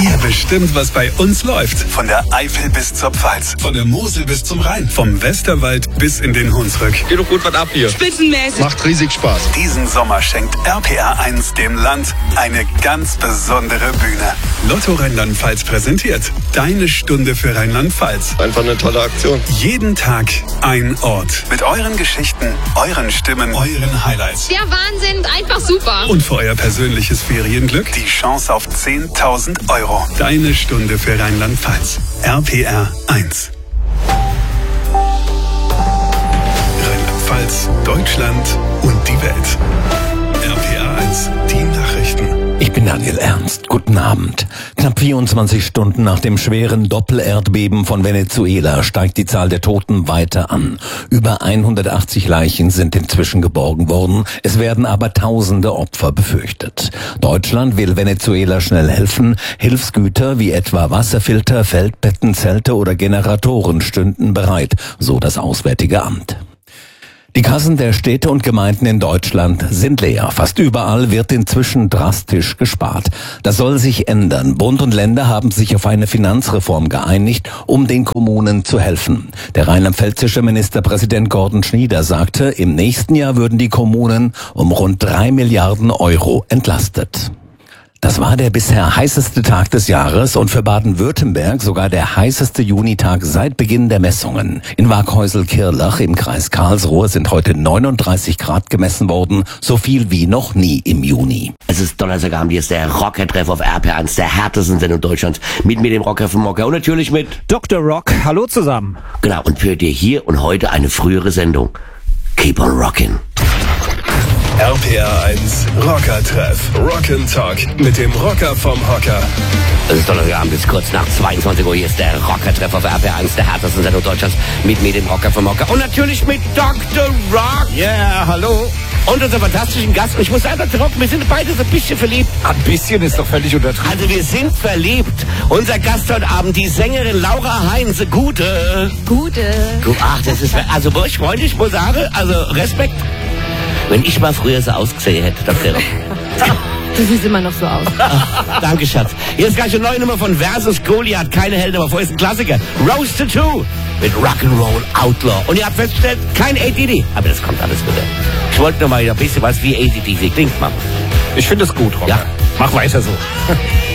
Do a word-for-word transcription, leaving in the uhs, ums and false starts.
Ihr bestimmt, was bei uns läuft. Von der Eifel bis zur Pfalz. Von der Mosel bis zum Rhein. Vom Westerwald bis in den Hunsrück. Geht doch gut was ab hier. Spitzenmäßig. Macht riesig Spaß. Diesen Sommer schenkt R P R eins dem Land eine ganz besondere Bühne. Lotto Rheinland-Pfalz präsentiert Deine Stunde für Rheinland-Pfalz. Einfach eine tolle Aktion. Jeden Tag ein Ort. Mit euren Geschichten, euren Stimmen, euren Highlights. Der Wahnsinn, einfach super. Und für euer persönliches Ferienglück die Chance auf zehntausend Euro. Deine Stunde für Rheinland-Pfalz. R P R eins. Rheinland-Pfalz, Deutschland und die Welt. R P R eins, die Nachrichten. Ich bin Daniel Ernst. Guten Abend. Knapp vierundzwanzig Stunden nach dem schweren Doppelerdbeben von Venezuela steigt die Zahl der Toten weiter an. Über hundertachtzig Leichen sind inzwischen geborgen worden. Es werden aber tausende Opfer befürchtet. Deutschland will Venezuela schnell helfen. Hilfsgüter wie etwa Wasserfilter, Feldbetten, Zelte oder Generatoren stünden bereit, so das Auswärtige Amt. Die Kassen der Städte und Gemeinden in Deutschland sind leer. Fast überall wird inzwischen drastisch gespart. Das soll sich ändern. Bund und Länder haben sich auf eine Finanzreform geeinigt, um den Kommunen zu helfen. Der rheinland-pfälzische Ministerpräsident Gordon Schnieder sagte, im nächsten Jahr würden die Kommunen um rund drei Milliarden Euro entlastet. Das war der bisher heißeste Tag des Jahres und für Baden-Württemberg sogar der heißeste Junitag seit Beginn der Messungen. In Waghäusel-Kirlach im Kreis Karlsruhe sind heute neununddreißig Grad gemessen worden, so viel wie noch nie im Juni. Es ist Donnerstagabend, hier ist der Rocker-Treff auf R P R eins, der härtesten Sendung Deutschlands. Mit mir, dem Rocker vom Mocker und natürlich mit Doktor Rock. Hallo zusammen. Genau, und für dir hier und heute eine frühere Sendung. Keep on rockin'. R P R eins Rocker-Treff. Rock'n'Talk mit dem Rocker vom Hocker. Es ist Donnerstagabend, bis kurz nach zweiundzwanzig Uhr. Hier ist der Rocker-Treff auf R P R eins, der härtesten Sendung Deutschlands. Mit mir, dem Rocker vom Hocker und natürlich mit Doktor Rock. Yeah, hallo. Und unserem fantastischen Gast. Und ich muss sagen, Doktor Rock, wir sind beide so ein bisschen verliebt. Ein bisschen ist doch völlig untertrieben. Also wir sind verliebt. Unser Gast heute Abend, die Sängerin Laura Heinze. Gute. Gute. Ach, das ist, also wo ich freundlich muss sagen, also Respekt. Wenn ich mal früher so ausgesehen hätte, Doktor Rock. Du siehst immer noch so aus. Ach, danke, Schatz. Hier ist gleich eine neue Nummer von Versus Goliath. Keine Helden, aber vorher ist ein Klassiker. Roasted two mit Rock'n'Roll Outlaw. Und ihr habt festgestellt, kein A D D. Aber das kommt alles wieder. Ich wollte noch mal ein bisschen was wie A D D klingt, Mann. Ich finde es gut, Rocker. Ja. Mach weiter so.